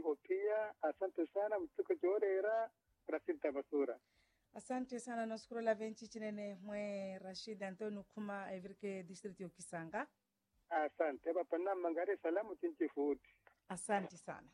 yako pia. Asante sana mtuko jorera Rasinta Basura. Asante sana nashukuru la venchi chinene mwe Rashid Antonio kuma evirke district yo Kisanga. Asante baba na mangare salamu tinchi food. Asante sana.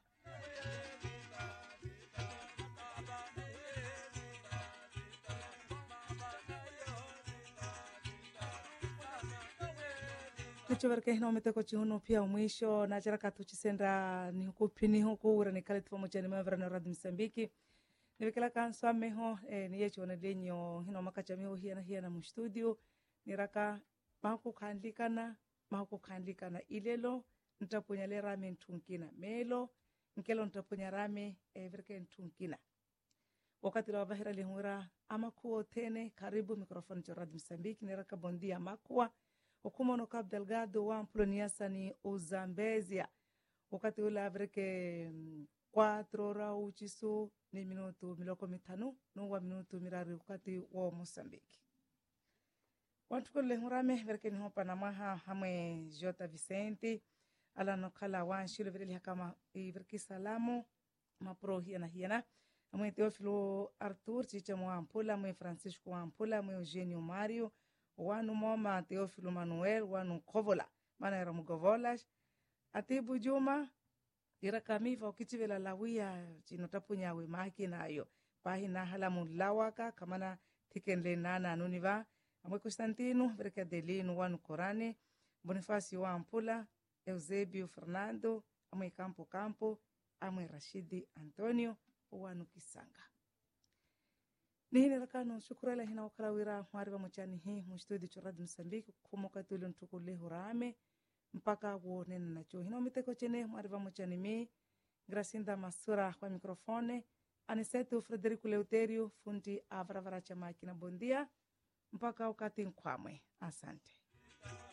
Nichoverke hino meteko chihuno pia mwisho na jaraka tuchisenda ni hukupini huku ura nikale tufomo chani mavra na radi Msambiki. Niwekela kanso ameho ni yecho na denyo hino makacha meho hiana mu studio niraka maku khandikana ilelo ntapunya le rame ntunkina melo nkelo ntapunya rame virke ntunkina wakati la bahira lihura amakuo tene karibu mikrofoni cha radi Msambiki niraka bondia makua Okumono Cabo Delgado wa Amploniasa ni Uzambezia. Wakati ula avreke 4 ora uchisu ni minutu miloko mitanu nungwa minutu mirari wakati wa Mosambiki. Wantukule hurame vreke ni hopa na maha hamwe Jota Vicente ala nokala wanshilo vile hakama vreke salamu mapro hiana hamwe Teofilo Artur chicha mwampula mwe Francisco Wampula mwe Eugenio Mario wanu moma Teofilo Manuel wanu Kovola mana era mugovolas atibu Juma ira kamiva ukichivela lawia chinotapunya we makinayo pahina hala mulawaka kamana tikenle nana anuniva amwe Constantino vereka Delino wanu Korane Bonifacio Wampula Eusebio Fernando amwe Campo amwe Rashidi Antonio wanu Kisanga. Nihini rakano shukurala hina wakala wira mwariba mchani hii mstudio cha Radio Msambiki kumoka tuli ntukule hurame mpaka uonene nacho hina umiteko chene mwariba mchani mi Gracinda Masura kwa mikrofone Aniseto Frederico Leuterio fundi avravara cha makina bondia mpaka wakati nkwamwe asante.